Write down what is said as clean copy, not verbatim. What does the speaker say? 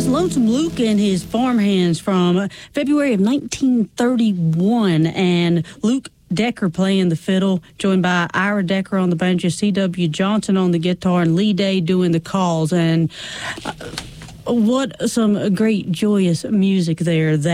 That's Lonesome Luke and his Farmhands from February of 1931. And Luke Decker playing the fiddle, joined by Ira Decker on the banjo, C.W. Johnson on the guitar, and Lee Day doing the calls. And what some great, joyous music there.